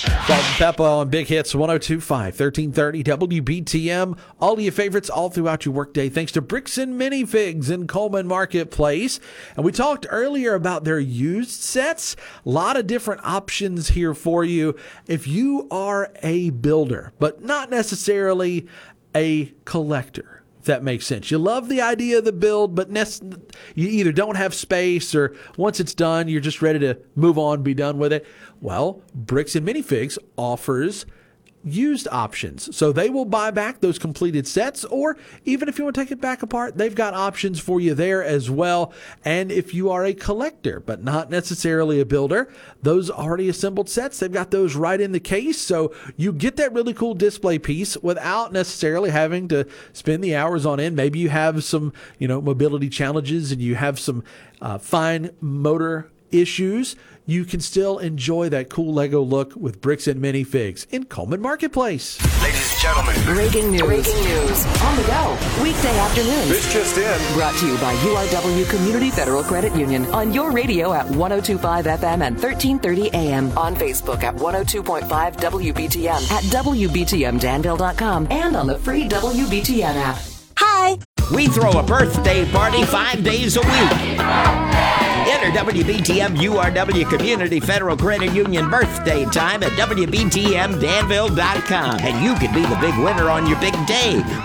Salt and Pepper on Big Hits 102.5, 1330 WBTM. All of your favorites all throughout your workday, thanks to Bricks and Minifigs in Coleman Marketplace. And we talked earlier about their used sets. A lot of different options here for you. If you are a builder, but not necessarily a collector, if that makes sense. You love the idea of the build, but you either don't have space or once it's done, you're just ready to move on, be done with it. Well, Bricks and Minifigs offers used options. So they will buy back those completed sets, or even if you want to take it back apart, they've got options for you there as well. And if you are a collector, but not necessarily a builder, those already assembled sets, they've got those right in the case. So you get that really cool display piece without necessarily having to spend the hours on end. Maybe you have some, mobility challenges and you have some fine motor issues. You can still enjoy that cool Lego look with Bricks and Minifigs in Coleman Marketplace. Ladies and gentlemen. Breaking news. On the go. Weekday afternoons. This just in. Brought to you by URW Community Federal Credit Union. On your radio at 102.5 FM and 1330 AM. On Facebook at 102.5 WBTM. At WBTMDanville.com. And on the free WBTM app. Hi. We throw a birthday party 5 days a week. Enter WBTM URW Community Federal Credit Union birthday time at WBTMDanville.com. And you could be the big winner on your big day.